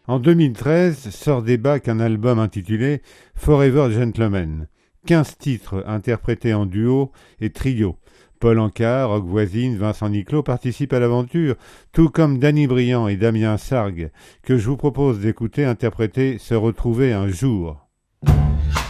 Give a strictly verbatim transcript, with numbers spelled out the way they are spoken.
En deux mille treize sort des bacs un album intitulé Forever Gentleman. quinze titres interprétés en duo et trio. Paul Anka, Roch Voisine, Vincent Niclot participent à l'aventure, tout comme Danny Briand et Damien Sargue, que je vous propose d'écouter interpréter Se retrouver un jour.